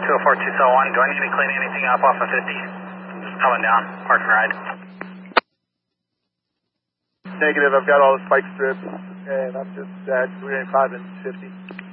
204, 201, do I need to clean anything up off of 50? I'm just coming down, park and ride. Negative, I've got all the spike strips, and I'm just at 385 and 50.